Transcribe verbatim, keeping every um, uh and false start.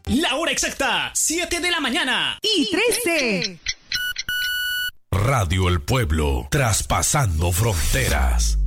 La hora exacta, siete de la mañana y trece. Radio El Pueblo, traspasando fronteras.